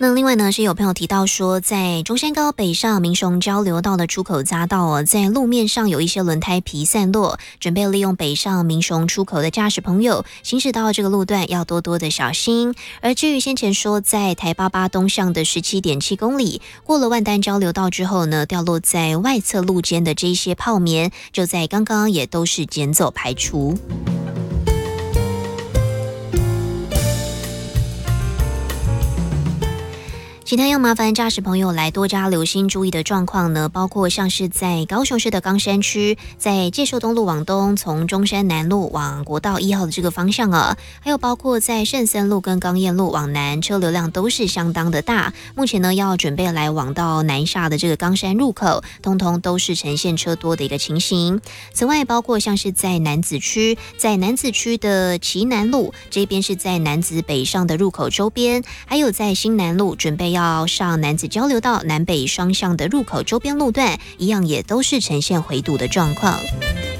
那另外呢，是有朋友提到说，在中山高北上民雄交流道的出口匝道哦，在路面上有一些轮胎皮散落，准备利用北上民雄出口的驾驶朋友行驶到这个路段要多多的小心。而至于先前说在台88东向的17.7公里过了万丹交流道之后呢，掉落在外侧路肩的这一些泡棉，就在刚刚也都是捡走排除。其他要麻烦驾驶朋友来多加留心注意的状况呢，包括像是在高雄市的冈山区，在介寿东路往东，从中山南路往国道1号的这个方向啊，还有包括在圣森路跟冈燕路往南，车流量都是相当的大。目前呢，要准备来往到南下的这个冈山入口，通通都是呈现车多的一个情形。此外，包括像是在楠梓区，在楠梓区的旗南路这边是在楠梓北上的入口周边，还有在新南路准备要上楠梓交流道南北双向的入口周边路段，一样也都是呈现回堵的状况。